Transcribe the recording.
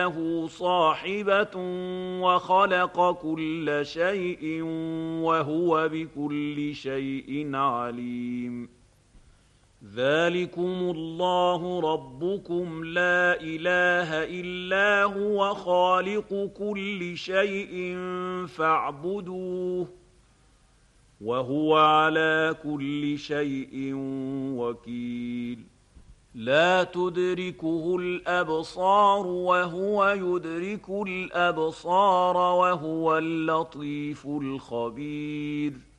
له صاحبة وخلق كل شيء وهو بكل شيء عليم. ذلكم الله ربكم لا إله إلا هو خالق كل شيء فاعبدوه وهو على كل شيء وكيل. لا تدركه الأبصار وهو يدرك الأبصار وهو اللطيف الخبير.